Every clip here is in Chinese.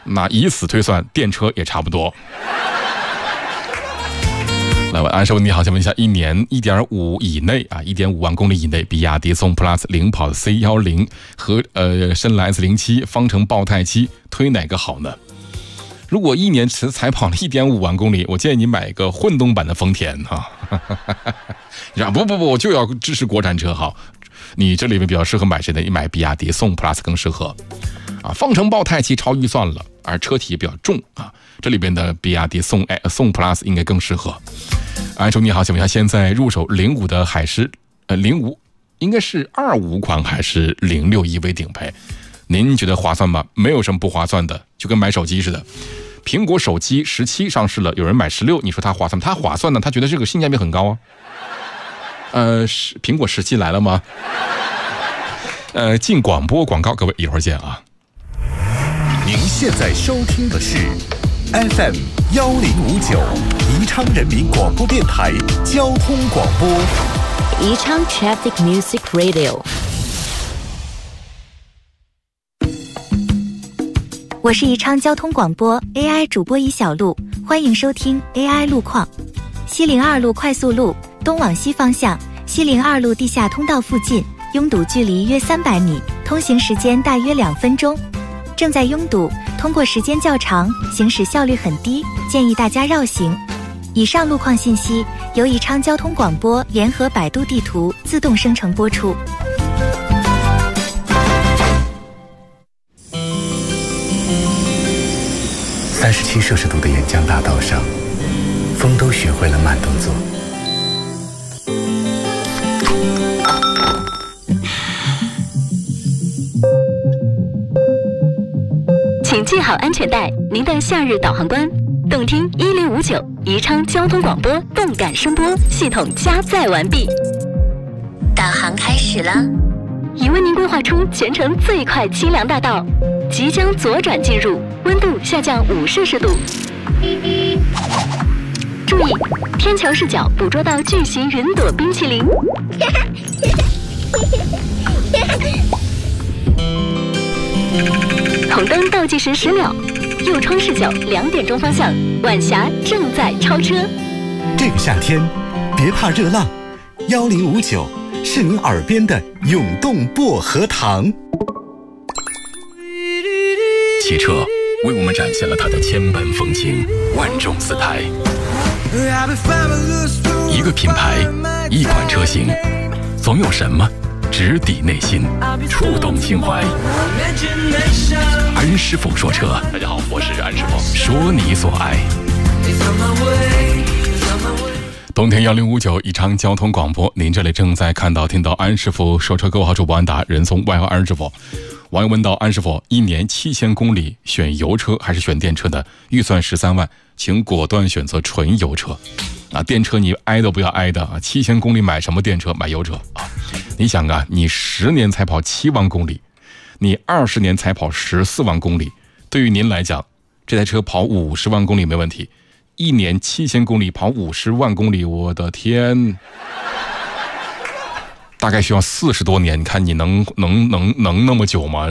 那以此推算，电车也差不多。来，安师傅你好，想问一下，一年 1.5 以内啊，1.5万公里以内，比亚迪宋 Plus 领跑的 C10 和深蓝 S07 方程爆胎机推哪个好呢？如果一年才跑了 1.5 万公里，我建议你买个混动版的丰田哈。你说不，我就要支持国产车好。你这里面比较适合买谁呢？你买比亚迪宋 Plus 更适合啊。方程爆胎机超预算了，而车体也比较重啊。这里边的比亚迪宋 Plus 应该更适合。安叔你好，请问一下，现在入手05的海狮05应该是25款还是06 EV 顶配？您觉得划算吗？没有什么不划算的，就跟买手机似的。苹果手机17上市了，有人买16，你说它划算吗？它划算呢，他觉得这个性价比很高啊。苹果17来了吗？进广播广告，各位一会儿见啊。 您现在收听的是 FM 1059宜昌人民广播电台交通广播， 宜昌 Traffic Music Radio。 我是宜昌交通广播 AI 主播一小路，欢迎收听 AI 路况。西陵2路快速路东往西方向，西陵2路地下通道附近拥堵距离约300米，通行时间大约2分钟。正在拥堵，通过时间较长，行驶效率很低，建议大家绕行。以上路况信息由宜昌交通广播联合百度地图自动生成播出。 37摄氏度的沿江大道上，风都学会了慢动作。 请系好安全带，您的夏日导航官，动听1059宜昌交通广播动感声波系统加载完毕， 导航开始了， 已为您规划出全程最快清凉大道，即将左转进入，温度下降5摄氏度。注意，天桥视角捕捉到巨型云朵冰淇淋。红灯倒计时10秒，右窗视角2点钟方向，晚霞正在超车。 这个夏天，别怕热浪，1059是您耳边的涌动薄荷糖。 汽车为我们展现了它的千般风情，万种姿态。一个品牌，一款车型，总有什么直抵内心，触动情怀。安师傅说车，大家好，我是安师傅，说你所爱。冬天1059宜昌交通广播，您这里正在看到听到安师傅说车，各位好，主播安达，人送外号安师傅。网友问到，安师傅，一年7000公里选油车还是选电车的？预算13万，请果断选择纯油车。啊，电车你挨都不要挨的啊！7000公里买什么电车？买油车啊！你想啊，你10年才跑7万公里，你20年才跑14万公里，对于您来讲，这台车跑50万公里没问题。一年7000公里跑50万公里，我的天！大概需要40多年，你看你能那么久吗？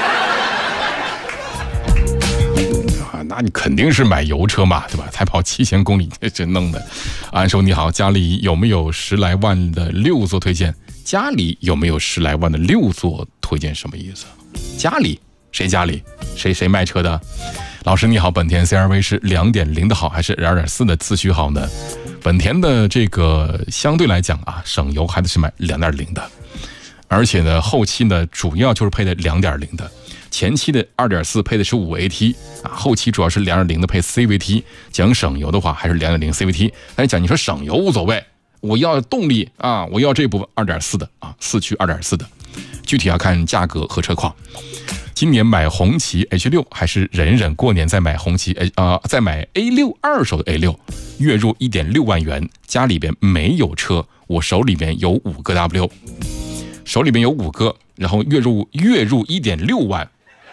那你肯定是买油车嘛，对吧？才跑7000公里，这弄的。安叔你好，家里有没有10来万的6座推荐？家里有没有10来万的6座推荐？什么意思？家里谁家里谁卖车的？老师你好，本田 CR-V 是2.0的好还是2.4的自驱好呢？本田的这个相对来讲啊，省油还得是买2.0的，而且呢，后期呢主要就是配的2.0的，前期的2.4配的是5AT 啊，后期主要是2.0的配 CVT。讲省油的话，还是2.0 CVT。但是讲你说省油无所谓，我要动力啊，我要这部分2.4的啊，4驱2.4的，具体要看价格和车况。今年买红旗 H6 还是忍过年再买红旗再买 A6 二手的 A6， 月入1.6万元，家里边没有车，我手里边有5个 W， 手里边有5个，然后月入1.6万。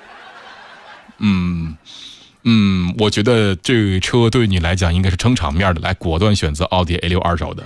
我觉得这车对你来讲应该是撑场面的，来果断选择奥迪 A6 二手的。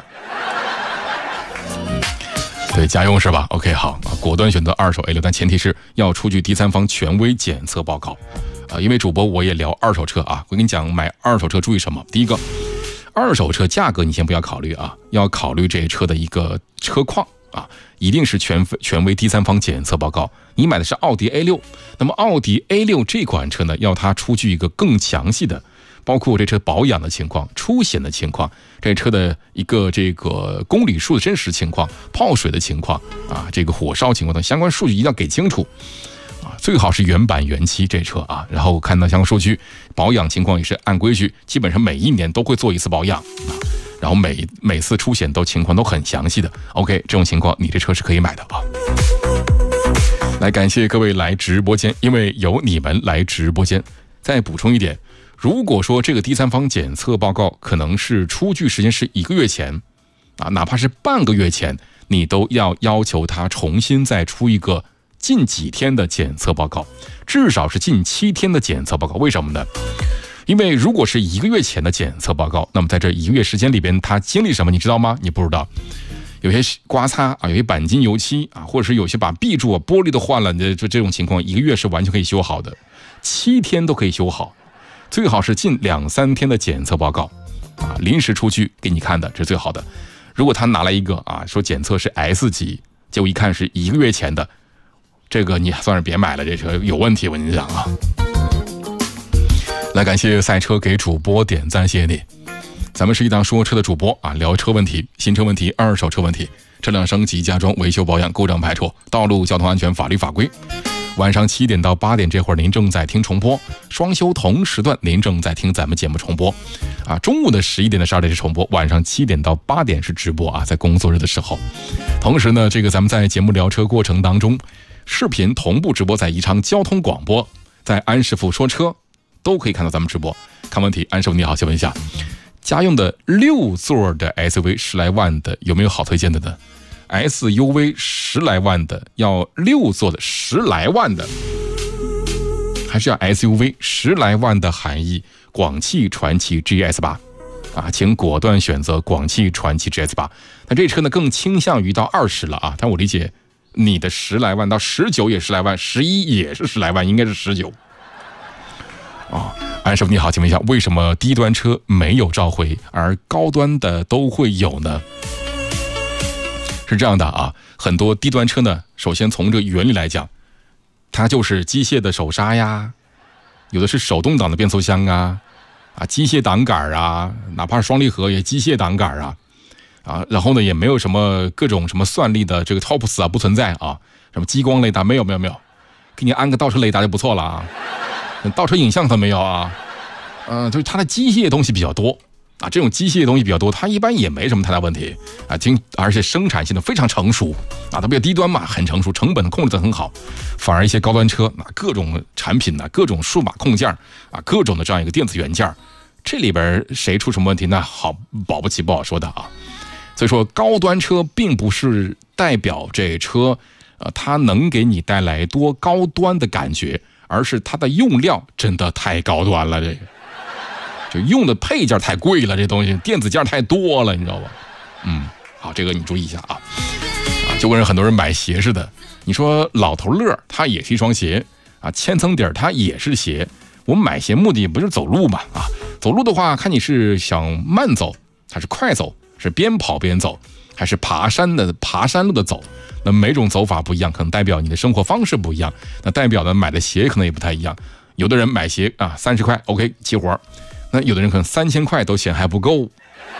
对，家用是吧 ？OK， 好，果断选择二手 A6， 但前提是要出具第三方权威检测报告。 因为主播我也聊二手车啊，我跟你讲买二手车注意什么。第一个，二手车价格你先不要考虑啊，要考虑这车的一个车况啊，一定是权威第三方检测报告。你买的是奥迪 A6， 那么奥迪 A6 这款车呢，要它出具一个更详细的，包括这车保养的情况、出险的情况，这车的一个这个公里数的真实情况、泡水的情况啊，这个火烧情况等相关数据一定要给清楚啊，最好是原版原漆这车啊，然后看到相关数据，保养情况也是按规矩，基本上每1年都会做一次保养啊，然后每次出险情况都很详细的。OK， 这种情况你这车是可以买的啊。来，感谢各位来直播间，因为有你们来直播间。再补充一点，如果说这个第三方检测报告可能是出具时间是1个月前啊，哪怕是半个月前，你都要求他重新再出一个近几天的检测报告，至少是近7天的检测报告。为什么呢？因为如果是1个月前的检测报告，那么在这1个月时间里边，他经历什么你知道吗？你不知道。有些刮擦啊，有些钣金油漆啊，或者是有些把壁柱啊、玻璃都换了，这种情况1个月是完全可以修好的，7天都可以修好。最好是近2-3天的检测报告啊，临时出具给你看的，这是最好的。如果他拿来一个啊，说检测是 S 级，结果一看是1个月前的，这个你算是别买了，这车有问题，我跟你讲啊。来，感谢赛车给主播点赞，谢谢你。咱们是一档说车的主播啊，聊车问题、新车问题、二手车问题、车辆升级、加装、维修保养、故障排除、道路交通安全、法律法规。晚上7点到8点这会儿您正在听重播，双休同时段您正在听咱们节目重播啊。中午的11点到12点是重播，晚上7点到8点是直播啊，在工作日的时候。同时呢，这个咱们在节目聊车过程当中，视频同步直播在宜昌交通广播，在安师傅说车都可以看到咱们直播。看问题，安师傅你好，请问一下，家用的6座的 SUV 10来万的有没有好推荐的呢？ SUV 10来万的，要6座的10来万的，还是要 SUV 10来万的含义？广汽传祺 GS8 啊，请果断选择广汽传祺 GS8。那这车呢更倾向于到20了啊，但我理解你的10来万到19也10来万，11也是10来万，应该是19啊。安师傅你好，请问一下，为什么低端车没有召回，而高端的都会有呢？是这样的啊，很多低端车呢，首先从这个原理来讲，它就是机械的手刹呀，有的是手动挡的变速箱啊，机械挡杆啊，哪怕是双离合也机械挡杆啊，然后呢也没有什么各种什么算力的这个 TOPS 啊不存在啊，什么激光雷达没有，给你安个倒车雷达就不错了啊。倒车影像它没有啊，就是它的机械东西比较多啊，这种机械东西比较多，它一般也没什么太大问题啊，而且生产性的非常成熟啊，它比较低端嘛，很成熟，成本控制得很好。反而一些高端车啊，各种产品呢，各种数码控件啊，各种的这样一个电子元件，这里边谁出什么问题，那好保不齐不好说的啊。所以说，高端车并不是代表这车它能给你带来多高端的感觉，而是它的用料真的太高端了，这个就用的配件太贵了，这东西电子件太多了，你知道吧？好，这个你注意一下啊，就跟很多人买鞋似的，你说老头乐它也是一双鞋啊，千层底儿它也是鞋，我们买鞋目的不是走路嘛啊，走路的话看你是想慢走还是快走，是边跑边走还是爬山路的走，那每种走法不一样，可能代表你的生活方式不一样，那代表的买的鞋可能也不太一样。有的人买鞋啊30块 OK 齐活，那有的人可能3000块都嫌还不够。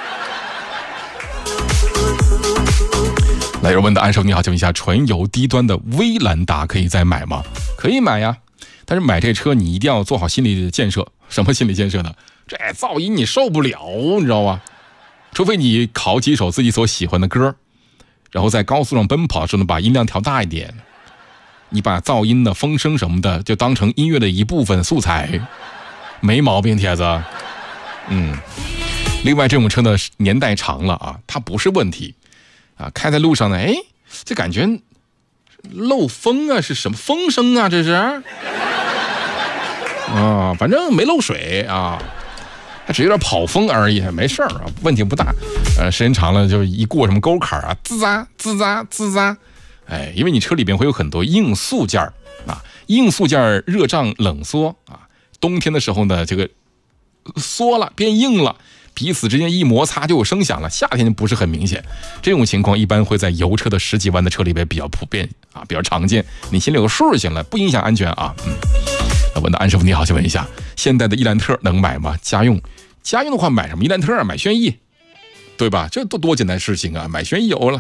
来，有人问的安师傅你好，请问一下，纯油低端的威兰达可以再买吗？可以买呀，但是买这车你一定要做好心理建设。什么心理建设呢？这噪音你受不了，你知道吗？除非你考几首自己所喜欢的歌，然后在高速上奔跑的时候呢，把音量调大一点，你把噪音的风声什么的就当成音乐的一部分素材，没毛病，铁子。另外这种车呢年代长了啊，它不是问题啊，开在路上呢，这感觉漏风啊，是什么风声啊？这是啊，反正没漏水啊。它只有点跑风而已，没事啊，问题不大。时间长了就一过什么沟坎啊，滋喳滋喳滋喳，因为你车里边会有很多硬塑件啊，硬塑件热胀冷缩啊， 冬天的时候呢，这个缩了变硬了，彼此之间一摩擦就有声响了。夏天就不是很明显，这种情况一般会在油车的10几万的车里边比较普遍啊，比较常见。你心里有个数就行了，不影响安全啊。问的安师傅你好，请问一下，现在的伊兰特能买吗？家用的话买什么伊兰特？买轩逸，对吧？这多简单的事情啊，买轩逸有了。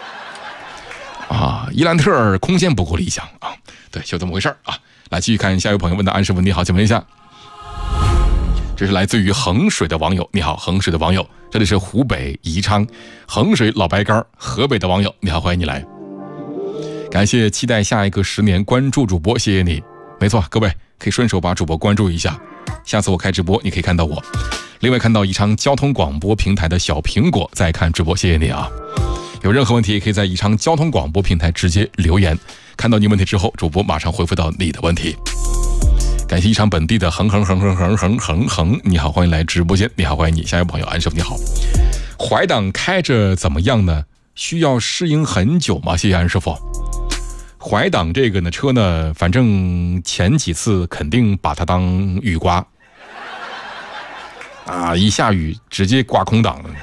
伊兰特空间不够理想啊，对，就这么回事啊。来继续看下一位朋友问的安师傅你好，请问一下，这是来自于衡水的网友，你好，衡水的网友，这里是湖北宜昌衡水老白干河北的网友，你好，欢迎你来，感谢期待下一个10年，关注主播，谢谢你。没错，各位可以顺手把主播关注一下，下次我开直播你可以看到我。另外看到宜昌交通广播平台的小苹果在看直播，谢谢你啊。有任何问题也可以在宜昌交通广播平台直接留言，看到你问题之后，主播马上回复到你的问题。感谢宜昌本地的恒，你好，欢迎来直播间，你好，欢迎你。下一位朋友安师傅你好，怀档开着怎么样呢？需要适应很久吗？谢谢安师傅。怀档这个呢车呢，反正前几次肯定把它当雨刮啊，一下雨直接刮空档了。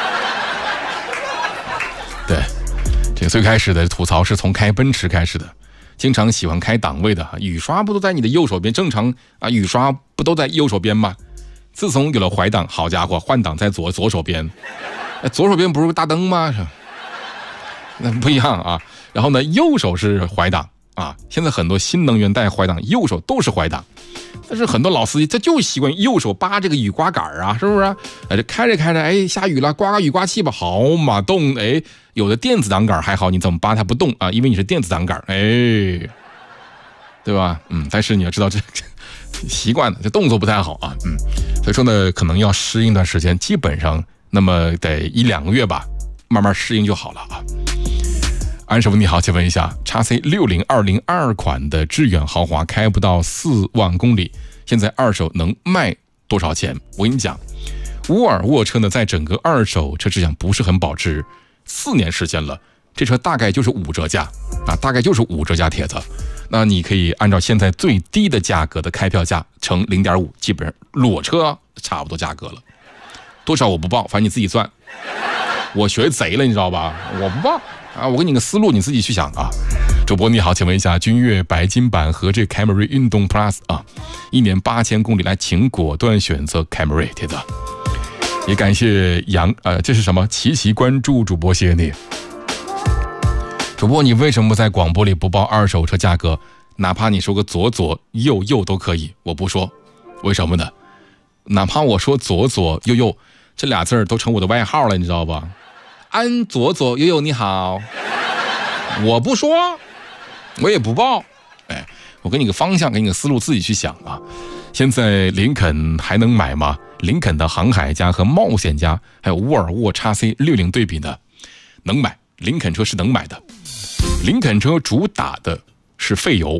对，这个最开始的吐槽是从开奔驰开始的，经常喜欢开档位的，雨刷不都在你的右手边？正常啊，雨刷不都在右手边吗？自从有了怀档，好家伙，换挡在左手边，左手边不是大灯吗？那不一样啊。然后呢，右手是怀档啊，现在很多新能源带怀档，右手都是怀档。但是很多老司机他就习惯右手扒这个雨刮杆啊，是不是？这开着开着，哎，下雨了，刮个雨刮器吧，好嘛，动，哎，有的电子挡杆还好，你怎么扒它不动啊？因为你是电子挡杆，哎，对吧？但是你要知道这习惯了，这动作不太好啊，所以说呢，可能要适应一段时间，基本上那么得1-2个月吧，慢慢适应就好了啊。安师傅你好，请问一下，XC 60 2022款的致远豪华开不到4万公里，现在二手能卖多少钱？我跟你讲，沃尔沃车呢，在整个二手车市场不是很保值，4年时间了，这车大概就是5折价啊，大概就是5折价帖子。那你可以按照现在最低的价格的开票价乘 0.5， 基本上裸车差不多价格了。多少我不报，反正你自己算。我学贼了，你知道吧？我不报啊，我给你个思路，你自己去想啊。主播你好，请问一下，君越白金版和这 Camry 运动 Plus 啊，1年8000公里，来，请果断选择 Camry 帖子。也感谢这是什么？琪关注主播，谢谢你。主播，你为什么在广播里不报二手车价格？哪怕你说个左右都可以，我不说，为什么呢？哪怕我说左右这俩字都成我的外号了，你知道吧？安左右你好，我不说，我也不报，哎，我给你个方向，给你个思路，自己去想啊。现在林肯还能买吗？林肯的航海家和冒险家，还有沃尔沃 XC 60对比呢，能买，林肯车是能买的。林肯车主打的是费油，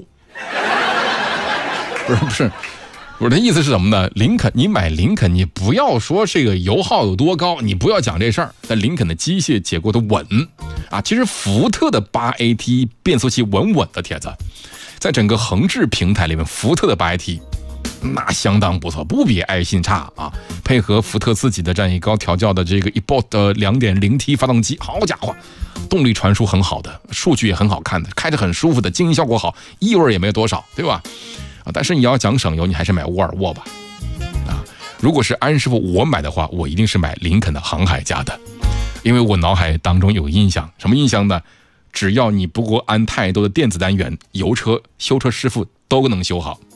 不是。我的意思是什么呢？林肯，你买林肯，你不要说这个油耗有多高，你不要讲这事儿。但林肯的机械结构的稳啊，其实福特的 8AT 变速器稳的帖子，在整个横置平台里面，福特的 8AT 那相当不错，不比爱信差啊。配合福特自己的战役高调教的这个 eBot 的 2.0T 发动机，好家伙，动力传输很好的，数据也很好看的，开着很舒服的，静音效果好，异味也没有多少，对吧？但是你要讲省油，你还是买沃尔沃吧。如果是安师傅我买的话，我一定是买林肯的航海家的，因为我脑海当中有印象，什么印象呢？只要你不给我安太多的电子单元，油车修车师傅都能修好。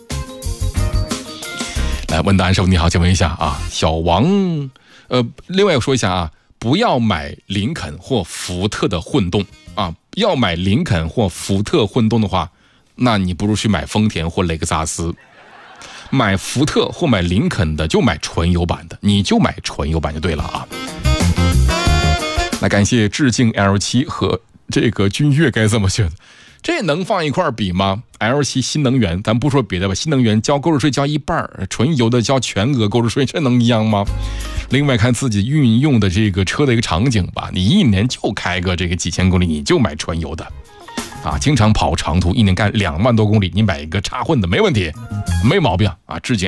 来，问的安师傅你好，请问一下啊，小王，另外说一下啊，不要买林肯或福特的混动啊，要买林肯或福特混动的话，那你不如去买丰田或雷克萨斯。买福特或买林肯的就买纯油版的，你就买纯油版就对了啊。那感谢致敬 L7 和这个君越该这么选的，这能放一块比吗？ L7 新能源，咱不说别的吧，新能源交购置税交一半，纯油的交全额购置税，这能一样吗？另外看自己运用的这个车的一个场景吧，你一年就开个这个几千公里，你就买纯油的。 啊，经常跑长途，一年干2万多公里，你买一个插混的没问题，没毛病啊。质检